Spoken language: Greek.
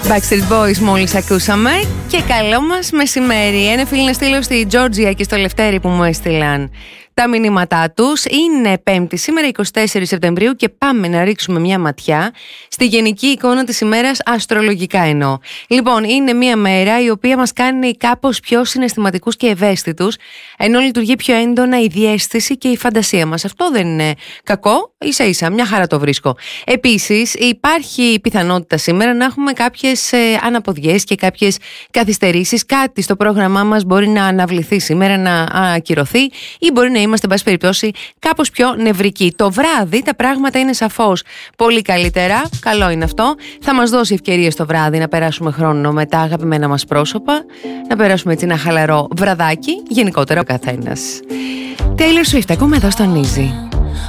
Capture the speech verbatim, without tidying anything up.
Backstreet Boys μόλις ακούσαμε και καλό μας μεσημέρι. Ένα φίλο να στείλω στη Τζόρτζια και στο Λευτέρη που μου έστειλαν τα μηνύματά τους. Είναι Πέμπτη, σήμερα εικοστή τέταρτη Σεπτεμβρίου, και πάμε να ρίξουμε μια ματιά στη γενική εικόνα της ημέρας, αστρολογικά εννοώ. Λοιπόν, είναι μια μέρα η οποία μας κάνει κάπως πιο συναισθηματικούς και ευαίσθητους, ενώ λειτουργεί πιο έντονα η διαίσθηση και η φαντασία μας. Αυτό δεν είναι κακό, ίσα ίσα, μια χαρά το βρίσκω. Επίσης, υπάρχει πιθανότητα σήμερα να έχουμε κάποιες ε, αναποδιές και κάποιες καθυστερήσεις. Κάτι στο πρόγραμμά μας μπορεί να αναβληθεί σήμερα, να ακυρωθεί, ή μπορεί να είμαστε, εν πάση περιπτώσει, κάπως πιο νευρικοί. Το βράδυ τα πράγματα είναι σαφώς πολύ καλύτερα. Καλό είναι αυτό. Θα μας δώσει ευκαιρίες το βράδυ να περάσουμε χρόνο με τα αγαπημένα μας πρόσωπα, να περάσουμε έτσι ένα χαλαρό βραδάκι, γενικότερα ο καθένας. Taylor Swift, ακούμε εδώ στον Easy.